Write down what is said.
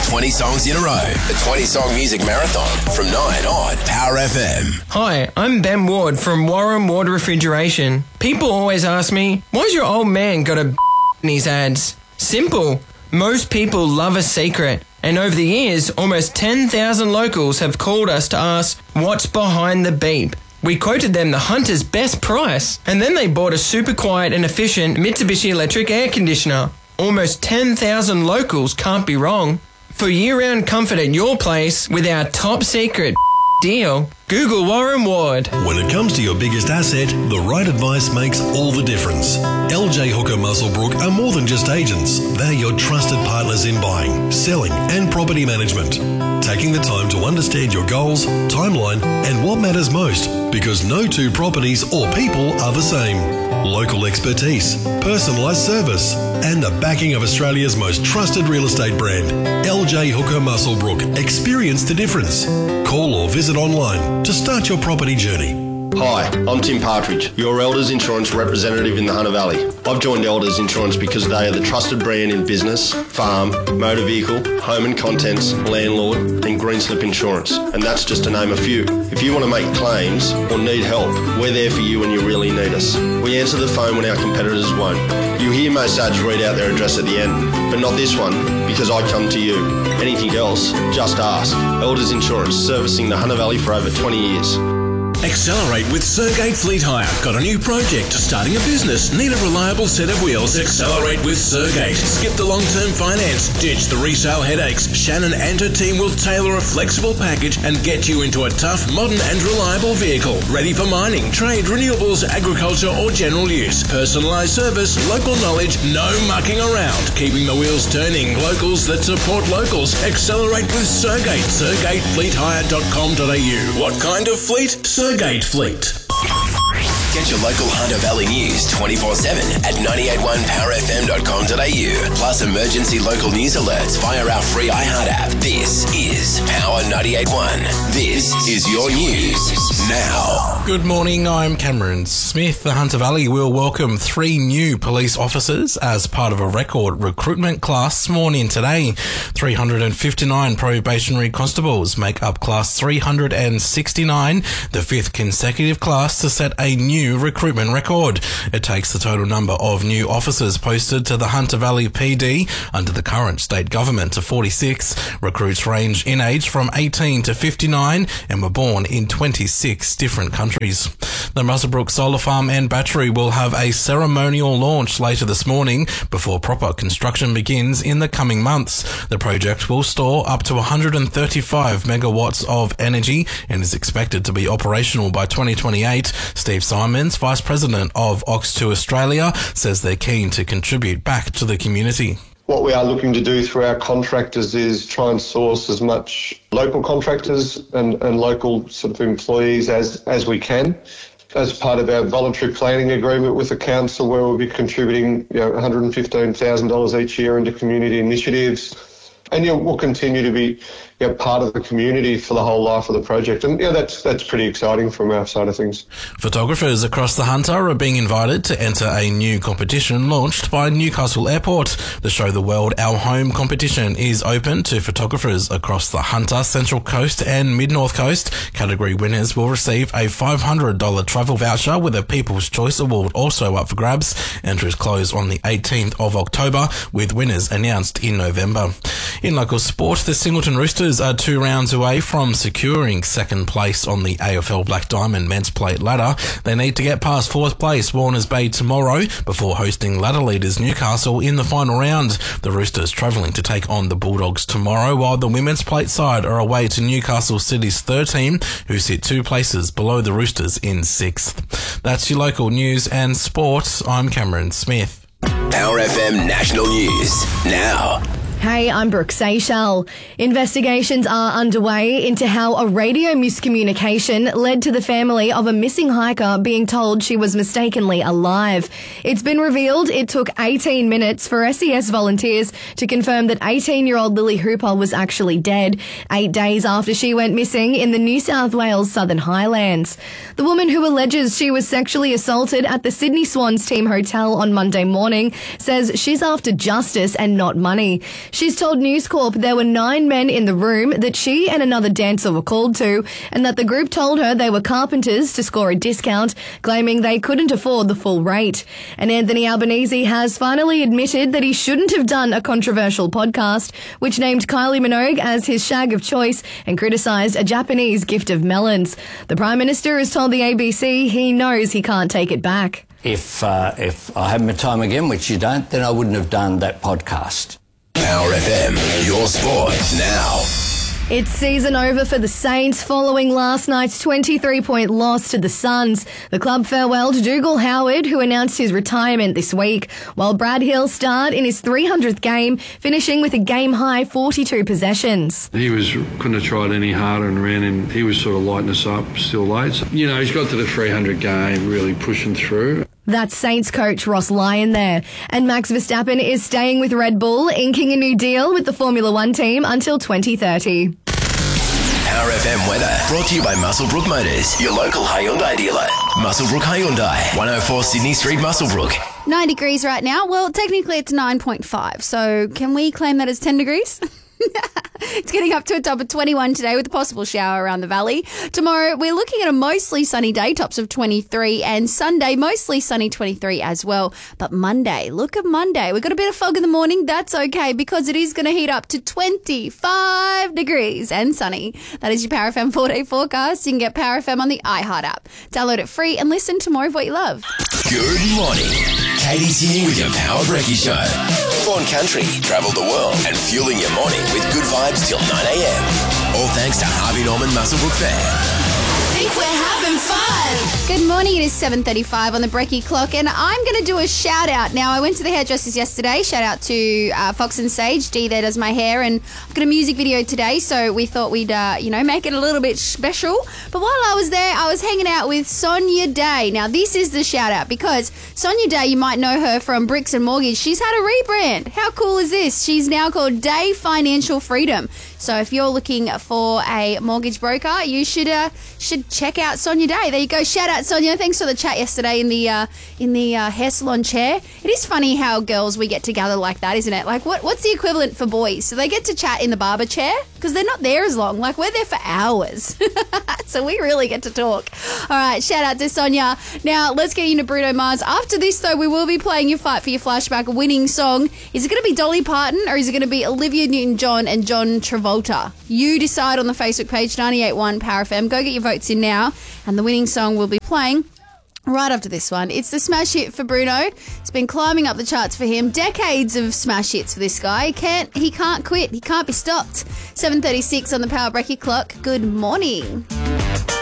20 songs in a row. The 20-song music marathon from 9 on Power FM. Hi, I'm Ben Ward from Warren Ward Refrigeration. People always ask me, why's your old man got a in his ads? Simple. Most people love a secret. And over the years, almost 10,000 locals have called us to ask, what's behind the beep? We quoted them the Hunter's best price, and then they bought a super quiet and efficient Mitsubishi electric air conditioner. Almost 10,000 locals can't be wrong. For year-round comfort at your place with our top secret deal, Google Warren Ward. When it comes to your biggest asset, the right advice makes all the difference. LJ Hooker Muswellbrook are more than just agents. They're your trusted partners in buying, selling and property management. Taking the time to understand your goals, timeline and what matters most, because no two properties or people are the same. Local expertise, personalised service and the backing of Australia's most trusted real estate brand. LJ Hooker Muswellbrook. Experience the difference. Call or visit online to start your property journey. Hi, I'm Tim Partridge, your Elders Insurance representative in the Hunter Valley. I've joined Elders Insurance because they are the trusted brand in business, farm, motor vehicle, home and contents, landlord and green slip insurance. And that's just to name a few. If you want to make claims or need help, we're there for you when you really need us. We answer the phone when our competitors won't. You hear most ads read out their address at the end, but not this one, because I come to you. Anything else, just ask. Elders Insurance, servicing the Hunter Valley for over 20 years. Accelerate with Sergate Fleet Hire. Got a new project? Starting a business? Need a reliable set of wheels? Accelerate with Sergate. Skip the long-term finance. Ditch the resale headaches. Shannon and her team will tailor a flexible package and get you into a tough, modern and reliable vehicle. Ready for mining, trade, renewables, agriculture or general use. Personalised service, local knowledge, no mucking around. Keeping the wheels turning. Locals that support locals. Accelerate with Sergate. SergateFleetHire.com.au. What kind of fleet? Sergate Fleet. Get your local Hunter Valley news 24/7 at 981powerfm.com.au. Plus emergency local news alerts via our free iHeart app. This is Power 98.1. This is your news now. Good morning, I'm Cameron Smith. The Hunter Valley will welcome 3 new police officers as part of a record recruitment class sworn in today. 359 probationary constables make up class 369, the 5th consecutive class to set a new recruitment record. It takes the total number of new officers posted to the Hunter Valley PD under the current state government to 46. Recruits range in age from 18 to 59 and were born in 26 different countries. The Muswellbrook Solar Farm and Battery will have a ceremonial launch later this morning before proper construction begins in the coming months. The project will store up to 135 megawatts of energy and is expected to be operational by 2028. Steve Simons, Vice President of Ox2 Australia, says they're keen to contribute back to the community. What we are looking to do through our contractors is try and source as much local contractors and local sort of employees as we can. As part of our voluntary planning agreement with the council, where we'll be contributing $115,000 each year into community initiatives. And we'll continue to be part of the community for the whole life of the project. And that's pretty exciting from our side of things. Photographers across the Hunter are being invited to enter a new competition launched by Newcastle Airport. The Show the World Our Home competition is open to photographers across the Hunter, Central Coast and Mid-North Coast. Category winners will receive a $500 travel voucher with a People's Choice Award also up for grabs. Entries close on the 18th of October, with winners announced in November. In local sport, the Singleton Roosters are 2 rounds away from securing second place on the AFL Black Diamond Men's Plate ladder. They need to get past 4th place Warners Bay tomorrow before hosting ladder leaders Newcastle in the final round. The Roosters travelling to take on the Bulldogs tomorrow, while the Women's Plate side are away to Newcastle City's 3rd team, who sit 2 places below the Roosters in 6th. That's your local news and sport. I'm Cameron Smith. Power FM National News now. Hey, I'm Brooke Seychelles. Investigations are underway into how a radio miscommunication led to the family of a missing hiker being told she was mistakenly alive. It's been revealed it took 18 minutes for SES volunteers to confirm that 18-year-old Lily Hooper was actually dead, 8 days after she went missing in the New South Wales Southern Highlands. The woman who alleges she was sexually assaulted at the Sydney Swans team hotel on Monday morning says she's after justice and not money. She's told News Corp there were 9 men in the room that she and another dancer were called to, and that the group told her they were carpenters to score a discount, claiming they couldn't afford the full rate. And Anthony Albanese has finally admitted that he shouldn't have done a controversial podcast, which named Kylie Minogue as his shag of choice and criticised a Japanese gift of melons. The Prime Minister has told the ABC he knows he can't take it back. If I have my time again, which you don't, then I wouldn't have done that podcast. Power FM, your sport now. It's season over for the Saints following last night's 23-point loss to the Suns. The club farewelled Dougal Howard, who announced his retirement this week, while Brad Hill starred in his 300th game, finishing with a game-high 42 possessions. He couldn't have tried any harder and ran in. He was sort of lighting us up still late. So, he's got to the 300 game, really pushing through. That's Saints coach Ross Lyon there. And Max Verstappen is staying with Red Bull, inking a new deal with the Formula One team until 2030. Power FM weather brought to you by Muswellbrook Motors, your local Hyundai dealer. Muswellbrook Hyundai, 104 Sydney Street, Muswellbrook. 9 degrees right now. Well, technically it's 9.5. So can we claim that as 10 degrees? It's getting up to a top of 21 today with a possible shower around the valley. Tomorrow, we're looking at a mostly sunny day, tops of 23, and Sunday, mostly sunny 23 as well. But Monday, look at Monday. We've got a bit of fog in the morning. That's okay because it is going to heat up to 25 degrees and sunny. That is your Power FM 4-day forecast. You can get Power FM on the iHeart app. Download it free and listen to more of what you love. Good morning. Katie's here with your Power Brekkie Show. Born country, travel the world, and fueling your morning with good vibes till 9 a.m. All thanks to Harvey Norman Muswellbrook Fair. Think we're having fun. Good morning. It is 7:35 on the Brekkie clock, and I'm going to do a shout out. Now, I went to the hairdressers yesterday. Shout out to Fox and Sage. Dee there does my hair, and I've got a music video today, so we thought we'd, make it a little bit special. But while I was there, I was hanging out with Sonia Day. Now, this is the shout out because Sonia Day, you might know her from Bricks and Mortgage. She's had a rebrand. How cool is this? She's now called Day Financial Freedom. So if you're looking for a mortgage broker, you should check out Sonia Day. There you go. Shout out, Sonia. Thanks for the chat yesterday in the hair salon chair. It is funny how girls, we get together like that, isn't it? Like, what's the equivalent for boys? So they get to chat in the barber chair because they're not there as long. Like, we're there for hours. So we really get to talk. All right. Shout out to Sonia. Now, let's get into Bruno Mars. After this, though, we will be playing your Fight for Your Flashback winning song. Is it going to be Dolly Parton or is it going to be Olivia Newton-John and John Travolta? You decide on the Facebook page, 98.1 Power FM. Go get your votes in now. And the winning song will be playing right after this one. It's the smash hit for Bruno. It's been climbing up the charts for him. Decades of smash hits for this guy. He can't quit. He can't be stopped. 7:36 on the Power Brekkie clock. Good morning.